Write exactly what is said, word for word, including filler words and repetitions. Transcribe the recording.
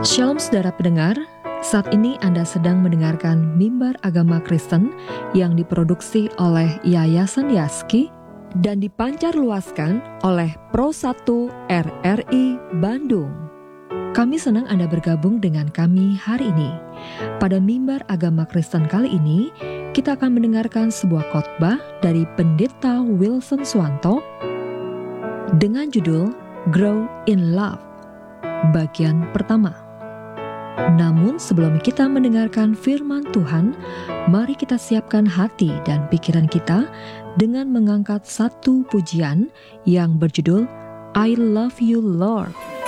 Shalom saudara pendengar, saat ini Anda sedang mendengarkan Mimbar Agama Kristen yang diproduksi oleh Yayasan Yaski dan dipancarluaskan oleh Pro satu R R I Bandung. Kami senang Anda bergabung dengan kami hari ini. Pada Mimbar Agama Kristen kali ini, kita akan mendengarkan sebuah khotbah dari Pendeta Wilson Suwanto dengan judul Grow in Love, bagian pertama. Namun sebelum kita mendengarkan firman Tuhan, mari kita siapkan hati dan pikiran kita dengan mengangkat satu pujian yang berjudul I Love You Lord.